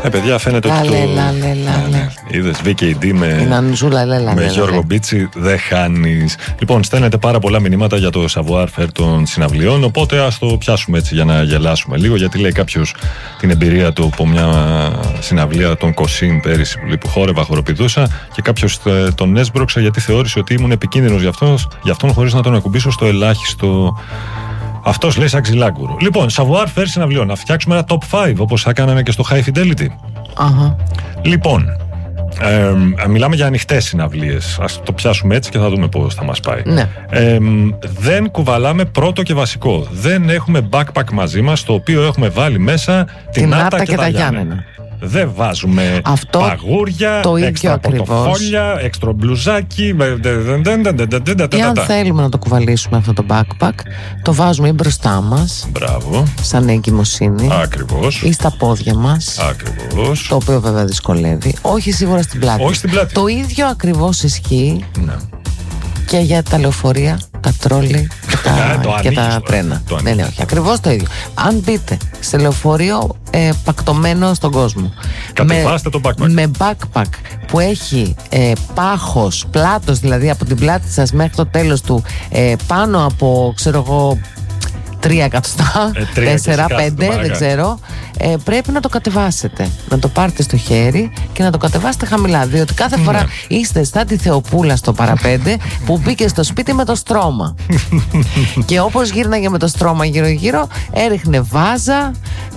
Παιδιά, φαίνεται ότι είδες VKD με Γιώργο Μπίτσι δεν χάνεις. Λοιπόν, στέλνετε πάρα πολλά μηνύματα για το savoir-faire των συναυλιών, οπότε ας το πιάσουμε έτσι για να γελάσουμε λίγο, γιατί λέει κάποιος την εμπειρία του από μια συναυλία των Κοσίν πέρυσι που χόρευα, χοροπηδούσα, και κάποιος τον έσπρωξε γιατί θεώρησε ότι ήμουν επικίνδυνος για αυτόν χωρίς να τον ακουμπήσω στο ελάχιστο. Αυτός λέει σαν ξυλάγκουρο. Λοιπόν, savoir-faire συναυλιών. Να φτιάξουμε ένα top 5 όπως έκαναν και στο High Fidelity. Λοιπόν, μιλάμε για ανοιχτές συναυλίες. Ας το πιάσουμε έτσι και θα δούμε πώς θα μας πάει. Ναι. Δεν κουβαλάμε πρώτο και βασικό. Δεν έχουμε backpack μαζί μας, το οποίο έχουμε βάλει μέσα την Άτα και τα Γιάννενα. Δεν βάζουμε παγούρια, έξτρα πορτοφόλια, έξτρα μπλουζάκι. Ή αν θέλουμε να το κουβαλήσουμε αυτό το backpack, το βάζουμε ή μπροστά μας. Μπράβο. Σαν εγκυμοσύνη. Ακριβώς. Ή στα πόδια μας. Ακριβώς. Το οποίο βέβαια δυσκολεύει. Όχι σίγουρα στην πλάτη. Όχι στην πλάτη. Το ίδιο ακριβώς ισχύει. Ναι. Και για τα λεωφορεία, τα τρόλι και τα τρένα. Ναι, όχι. Ακριβώς το ίδιο. Αν μπείτε σε λεωφορείο πακτωμένο στον κόσμο, κατεβάστε το backpack. Με backpack που έχει πάχος, πλάτος δηλαδή από την πλάτη σας μέχρι το τέλος του, πάνω από, ξέρω εγώ, 3 εκατοστά, 4, 5, δεν ξέρω, πρέπει να το κατεβάσετε. Να το πάρετε στο χέρι και να το κατεβάσετε χαμηλά. Διότι κάθε φορά είστε σαν τη Θεοπούλα στο παραπέντε που μπήκε στο σπίτι με το στρώμα. Και όπως γύρναγε με το στρώμα γύρω-γύρω, έριχνε βάζα,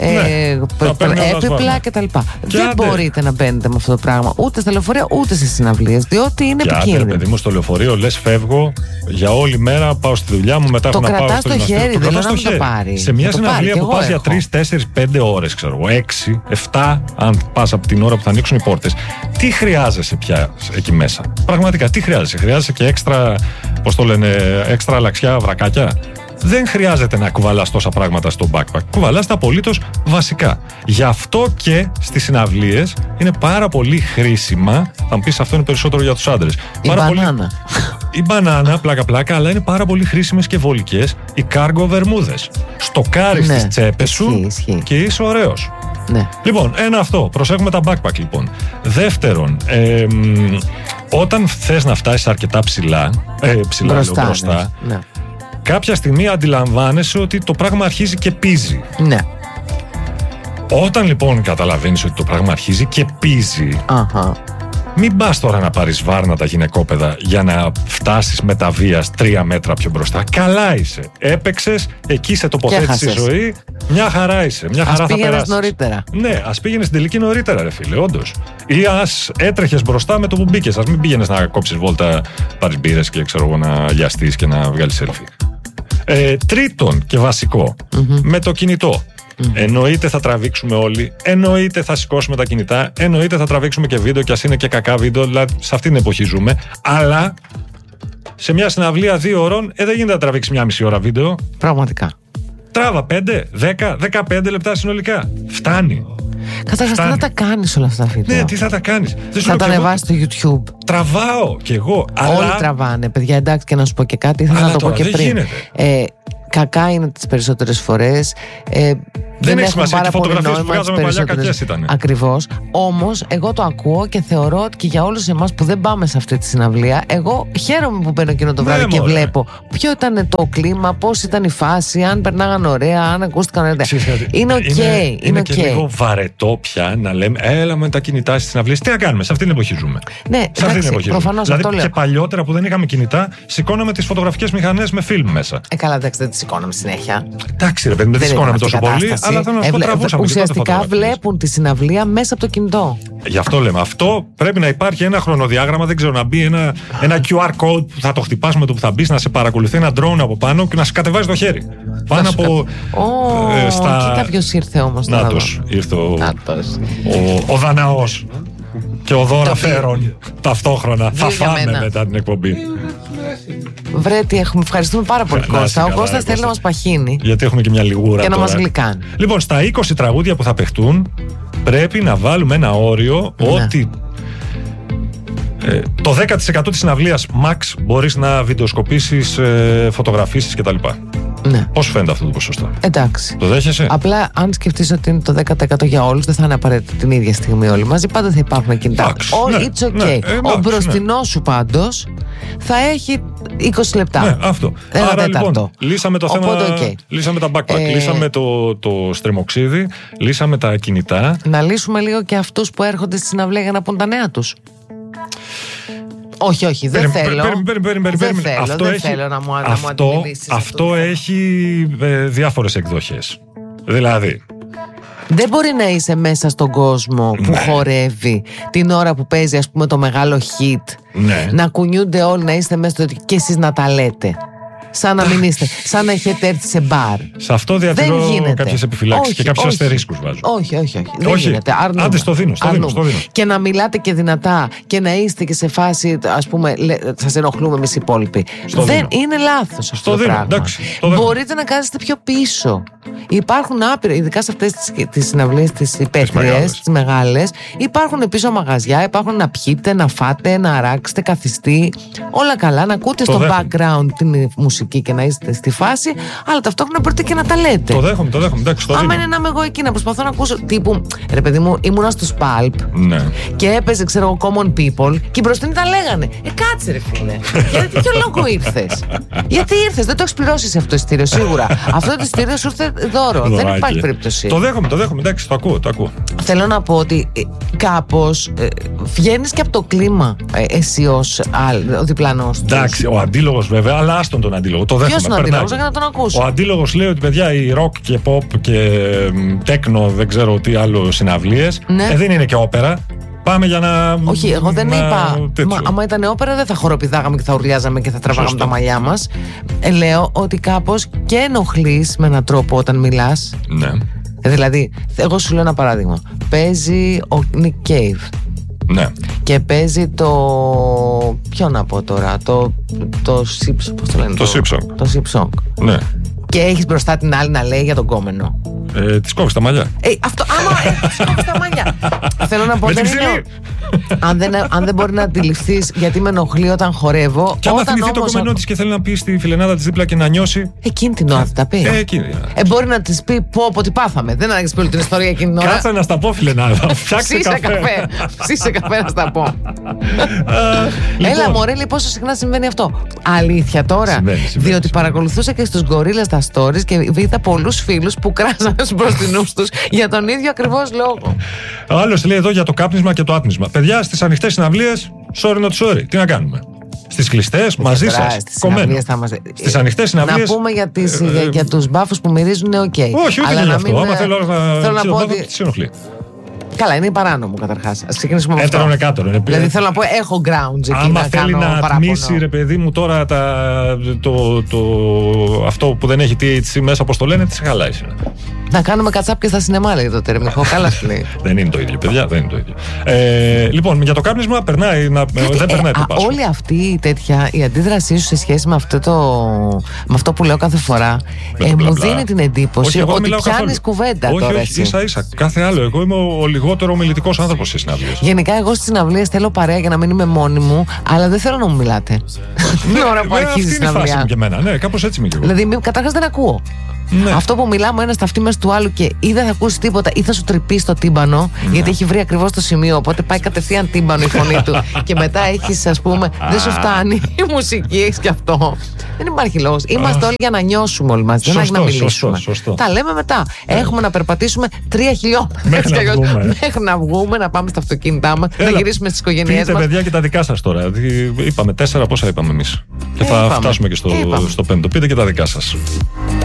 έπιπλα κτλ. Δεν μπορείτε να μπαίνετε με αυτό το πράγμα ούτε στα λεωφορεία ούτε στις συναυλίες, διότι είναι επικίνδυνο. Και παιδί μου, στο λεωφορείο λες φεύγω για όλη μέρα, πάω στη δουλειά μου, μετά έχω να πάω στο γυμναστήριο. Το πάρει. Σε μια συναυλία που πας για 3, 4, 5 ώρες, ξέρω εγώ, 6, 7, αν πας από την ώρα που θα ανοίξουν οι πόρτες, τι χρειάζεσαι πια εκεί μέσα? Πραγματικά, τι χρειάζεσαι? Χρειάζεσαι και έξτρα, πώς το λένε, έξτρα αλλαξιά, βρακάκια? Δεν χρειάζεται να κουβαλάς τόσα πράγματα στο backpack. Κουβαλάς τα απολύτως βασικά. Γι' αυτό και στις συναυλίες είναι πάρα πολύ χρήσιμα. Θα μου πεις, αυτό είναι περισσότερο για τους άντρες. Η μπανάνα, πλάκα-πλάκα, αλλά είναι πάρα πολύ χρήσιμες και βολικές οι cargo βερμούδες. Στοκάρεις στις τσέπες σου και είσαι ωραίος. Ναι. Λοιπόν, ένα αυτό. Προσέχουμε τα backpack, λοιπόν. Δεύτερον, όταν θες να φτάσεις αρκετά ψηλά μπροστά, ναι. Κάποια στιγμή αντιλαμβάνεσαι ότι το πράγμα αρχίζει και πίζει. Ναι. Όταν λοιπόν καταλαβαίνεις ότι το πράγμα αρχίζει και πίζει, μην πας τώρα να πάρεις βάρνα τα γυναικόπαιδα για να φτάσεις με τα βίας 3 μέτρα πιο μπροστά. Καλά είσαι. Έπαιξες, εκεί σε τοποθέτησε η ζωή. Μια χαρά είσαι. Μια χαρά θα περάσεις. Ας πήγαινες νωρίτερα. Ναι, ας πήγαινες στην τελική νωρίτερα, ρε φίλε, όντως. Ή ας έτρεχες μπροστά με το που μπήκες. Ας μην πήγαινες να κόψεις βόλτα, πάρεις μπύρες και ξέρω εγώ να λιαστείς και να βγάλεις selfie. Τρίτον και βασικό, με το κινητό. Εννοείται θα τραβήξουμε όλοι, εννοείται θα σηκώσουμε τα κινητά, εννοείται θα τραβήξουμε και βίντεο, και ας είναι και κακά βίντεο, δηλαδή σε αυτήν την εποχή ζούμε. Αλλά σε μια συναυλία 2 ώρων δεν γίνεται να τραβήξει 1,5 ώρα βίντεο. Πραγματικά. Τράβα 5, 10, 15 λεπτά συνολικά. Φτάνει. Καταρχάς, τι θα τα κάνεις όλα αυτά τα βίντεο? Ναι, τι θα τα κάνεις? Θα τα ανεβάσεις στο YouTube? Τραβάω κι εγώ. Όλοι τραβάνε, παιδιά, εντάξει, και να σου πω και κάτι, ήθελα να το πω και πριν. Κακά είναι τις περισσότερες φορές. Δεν έχει σημασία, και οι φωτογραφίες που βγάζαμε παλιά κακές ήταν. Ακριβώς. Όμως, εγώ το ακούω και θεωρώ ότι και για όλους εμάς που δεν πάμε σε αυτή τη συναυλία, εγώ χαίρομαι που μπαίνω εκείνο το βράδυ και βλέπω ποιο ήταν το κλίμα, πώς ήταν η φάση, αν περνάγαν ωραία, αν ακούστηκαν ωραία. Είναι οκ. Είναι και λίγο βαρετό πια να λέμε, έλα με τα κινητά στις συναυλίες. Τι να κάνουμε, σε αυτήν την εποχή ζούμε. Ναι, προφανώς. Δηλαδή και παλιότερα που δεν είχαμε κινητά, σηκώναμε τις φωτογραφικές μηχανές με φιλμ μέσα. Καλά, εντάξει, δεν τις σηκώναμε συνέχεια. Εντάξει, ρε παιδί, δεν τις σηκώναμε τόσο πολύ. Αλλά θέλω να σου πω, τραβούσαμε. Ουσιαστικά βλέπουν τη συναυλία μέσα από το κινητό. Γι' αυτό λέμε. Αυτό πρέπει να υπάρχει ένα χρονοδιάγραμμα. Δεν ξέρω, να μπει ένα QR code που θα το χτυπάς με το που θα μπει, να σε παρακολουθεί ένα drone από πάνω και να σε κατεβάζει το χέρι. Πάνω από. Κοίτα ποιος ήρθε όμως. Νάτος, ήρθε ο Δαναός και ο Δώρα φέρον ταυτόχρονα. Θα φάμε μετά την εκπομπή. Βρε, τι έχουμε. Ευχαριστούμε πάρα πολύ, Κώστα. Ο Κώστας θέλει να μας παχύνει. Γιατί έχουμε και μια λιγούρα και τώρα. να μας γλυκάνει. Λοιπόν, στα 20 τραγούδια που θα παιχτούν, πρέπει να βάλουμε ένα όριο ότι το 10% της συναυλίας max μπορείς να βιντεοσκοπήσεις, φωτογραφίσεις κτλ. Ναι. Πώς φαίνεται αυτό το ποσοστό? Εντάξει. Το δέχεσαι? Απλά, αν σκεφτείς ότι είναι το 10% για όλους, δεν θα είναι απαραίτητα την ίδια στιγμή όλοι μαζί. Πάντα θα υπάρχουν κινητά. It's okay. Ναι, Ο μπροστινός σου πάντως θα έχει 20 λεπτά. Ναι, αυτό. Άρα τέταρτο. Λοιπόν, λύσαμε το θέμα. Λύσαμε τα backpack, λύσαμε το στριμοξίδι, λύσαμε τα κινητά. Να λύσουμε λίγο και αυτούς που έρχονται στη συναυλία για να πούν τα νέα τους. Όχι, δεν θέλω. Δεν θέλω να μου αντιμετωπίσεις. Αυτό έχει διάφορες εκδοχές. Δηλαδή, δεν μπορεί να είσαι μέσα στον κόσμο που χορεύει την ώρα που παίζει, ας πούμε, το μεγάλο hit. Ναι. Να κουνιούνται όλοι, να είστε μέσα στο και εσείς να τα λέτε. Σαν να μην είστε, σαν να έχετε έρθει σε μπαρ. Σε αυτό διατηρώ κάποιες επιφυλάξεις και κάποιους αστερίσκους βάζω. Όχι. Δεν γίνεται. Άντε, στο δίνω. Και να μιλάτε και δυνατά και να είστε και σε φάση, ας πούμε, σας ενοχλούμε εμείς οι υπόλοιποι. Δεν είναι λάθος αυτό το πράγμα. Εντάξει, μπορείτε να κάνετε πιο πίσω. Υπάρχουν άπειρα, ειδικά σε αυτές τις συναυλίες, τις υπαίθριες, τις μεγάλες, υπάρχουν πίσω μαγαζιά, υπάρχουν να πιείτε, να φάτε, να αράξετε, καθιστή. Όλα καλά, να ακούτε στο background την μουσική και να είστε στη φάση, αλλά ταυτόχρονα μπορείτε και να τα λέτε. Το δέχομαι. Άμα είναι να είμαι εγώ εκεί να προσπαθώ να ακούσω τύπου, ρε παιδί μου, ήμουνα στο Spalp και έπαιζε, ξέρω εγώ, Common People και οι μπροστινοί τα λέγανε. Κάτσε ρε φίλε. Γιατί ποιο λόγο ήρθες? Γιατί ήρθες? Δεν το έχεις πληρώσει αυτό το εισιτήριο, σίγουρα. Αυτό το εισιτήριο σου ήρθε δώρο. Δεν υπάρχει περίπτωση. Το δέχομαι. Εντάξει, το ακούω. Θέλω να πω ότι κάπως βγαίνεις και από το κλίμα εσύ ως ο διπλανός τους. Εντάξει, ο αντίλογος βέβαια, αλλά άστον τον αντίλογο. Το δέχομαι. Ποιος είναι ο αντίλογος? Για να τον ακούσω. Ο αντίλογος λέει ότι παιδιά, η rock και pop και τέκνο, δεν ξέρω τι άλλο συναυλίες, δεν είναι και όπερα. Πάμε για να. Όχι, εγώ δεν είπα. Άμα ήταν όπερα, δεν θα χοροπηδάγαμε και θα ουρλιάζαμε και θα τραβάγαμε τα μαλλιά μας. Λέω ότι κάπως και ενοχλείς με έναν τρόπο όταν μιλάς. Ναι. Δηλαδή, εγώ σου λέω ένα παράδειγμα. Παίζει ο Nick Cave. Ναι. Και παίζει το. Ποιο να πω τώρα? Το Sip. Πώς το λένε? Το Sip Song. Ναι. Και έχεις μπροστά την άλλη να λέει για τον κόμενο. Της κόβεις τα μαλλιά. Αυτό, της κόβεις τα μαλλιά. Θέλω να πω, αν δεν μπορεί να αντιληφθείς γιατί με ενοχλεί όταν χορεύω. Και άμα θυμηθεί το κόμενό της και θέλει να πει στη φιλενάδα της δίπλα και να νιώσει. Εκείνη την ώρα θα τα πει. Μπορεί να της πει πω τι πάθαμε. Δεν ανάγκης πει όλη την ιστορία εκείνη την ώρα. Κάτσε να στα πω, φιλενάδα. Ψήσε καφέ να στα πω. Έλα μωρέ, πόσο συχνά συμβαίνει αυτό? Αλήθεια τώρα? Διότι παρακολουθούσα και στους γκορίλες τα stories και είδα πολλούς φίλους που κράζανε στους μπροστινούς τους για τον ίδιο ακριβώς λόγο. Ο άλλος λέει εδώ για το κάπνισμα και το άτμισμα. Παιδιά, στις ανοιχτές συναυλίες, sorry not sorry. Τι να κάνουμε? Στις κλειστές, μαζί σας, κομμένο. Στις ανοιχτές συναυλίες. Να πούμε για τους μπάφους που μυρίζουν, οκ. Όχι, ούτε για αυτό. Άμα θέλω να πω ότι τι ενοχλεί. Καλά, είναι παράνομο καταρχάς. Ας ξεκινήσουμε με αυτό. Έτερον εκάτερον. Δηλαδή θέλω να πω, έχω grounds εκεί. Άμα θέλει να τμήσει, ρε παιδί μου, τώρα αυτό που δεν έχει THC μέσα, όπως το λένε, τι σε χαλάει. Να κάνουμε κατσάπια στα σινεμά, λέει το Τερμιχό. Καλά σου λέει. Δεν είναι το ίδιο, παιδιά, δεν είναι το ίδιο. Λοιπόν, για το κάπνισμα περνάει. Δεν περνάει το πάσο. Όλη αυτή η αντίδρασή σου σε σχέση με αυτό που λέω κάθε φορά μου δίνει την εντύπωση ότι πιάνεις κουβέντα τώρα. Όχι, ίσα-ίσα. Κάθε άλλο. Εγώ είμαι ο λιγότερο ομιλητικός άνθρωπος στις συναυλίες. Γενικά, εγώ στις συναυλίες θέλω παρέα για να μην είμαι μόνη μου, αλλά δεν θέλω να μου μιλάτε. Την ώρα που αρχίζει η συναυλία. Ναι, κάπως έτσι είμαι και εγώ. Δηλαδή, καταρχάς δεν ακούω. Ναι. Αυτό που μιλάμε ένα στα αυτή μέσα του άλλου και ή δεν θα ακούσει τίποτα ή θα σου τρυπήσει το τύμπανο, γιατί έχει βρει ακριβώς το σημείο. Οπότε πάει κατευθείαν τύμπανο η φωνή του. Και μετά έχεις, ας πούμε, δεν σου φτάνει η μουσική, έχεις και αυτό. Δεν υπάρχει λόγος. Είμαστε όλοι για να νιώσουμε όλοι μαζί. Δεν έχει να μιλήσουμε. Σωστό. Τα λέμε μετά. Έχουμε να περπατήσουμε 3 χιλιόμετρα μέχρι να βγούμε, να πάμε στα αυτοκίνητά μας, να γυρίσουμε στις οικογένειές μας. Πείτε, παιδιά, και τα δικά σας τώρα. Είπαμε 4, πόσα είπαμε εμείς. Και θα φτάσουμε και στο 5. Πείτε και τα δικά σας.